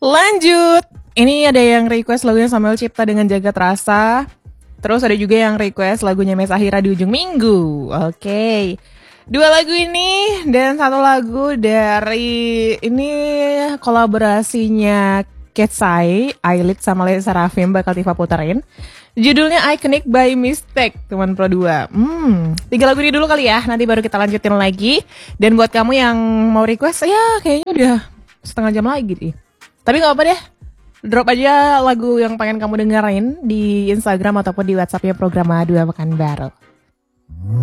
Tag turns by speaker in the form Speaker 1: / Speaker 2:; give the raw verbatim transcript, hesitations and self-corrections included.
Speaker 1: Lanjut. Ini ada yang request lagunya Samuel Cipta dengan Jagat Rasa. Terus ada juga yang request lagunya Mesa Hira di ujung minggu. Oke. Dua lagu ini dan satu lagu dari ini kolaborasinya Ketsai, Ailit sama Lesa Rafim bakal Tifa puterin. Judulnya Iconic by Mistake, teman Pro dua. Hmm, tiga lagu ini dulu kali ya, nanti baru kita lanjutin lagi. Dan buat kamu yang mau request, ya kayaknya udah setengah jam lagi nih. Tapi gak apa deh, drop aja lagu yang pengen kamu dengerin di Instagram ataupun di WhatsAppnya Programa dua Pekanbaru.